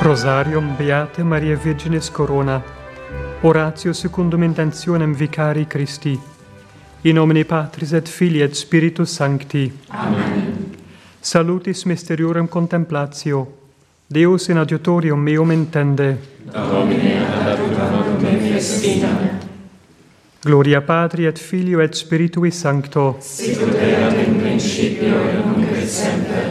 Rosarium Beate Maria Virginis Corona, oratio secundum intentionem vicari Christi, in nomine Patris et Filii et Spiritus Sancti. Amen. Salutis mysteriorem contemplatio, Deus in adiutorium meum intende. Domine ad adiutorium meum festina. Gloria Patri et Filio et Spiritui Sancto. Sicut erat in principio et nunc et semper